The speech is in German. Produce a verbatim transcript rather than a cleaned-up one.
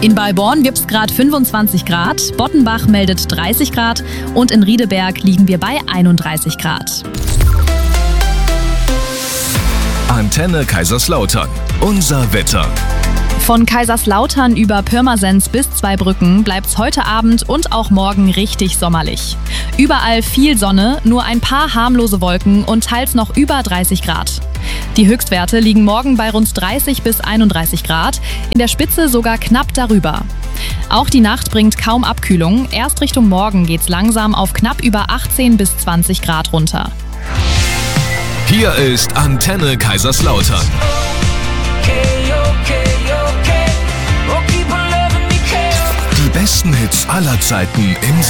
In Beiborn gibt es gerade fünfundzwanzig Grad, Bottenbach meldet dreißig Grad und in Riedeberg liegen wir bei einunddreißig Grad. Antenne Kaiserslautern. Unser Wetter. Von Kaiserslautern über Pirmasens bis Zweibrücken bleibt's heute Abend und auch morgen richtig sommerlich. Überall viel Sonne, nur ein paar harmlose Wolken und teils noch über dreißig Grad. Die Höchstwerte liegen morgen bei rund dreißig bis einunddreißig Grad, in der Spitze sogar knapp darüber. Auch die Nacht bringt kaum Abkühlung, erst Richtung Morgen geht's langsam auf knapp über achtzehn bis zwanzig Grad runter. Hier ist Antenne Kaiserslautern. Die besten Hits aller Zeiten im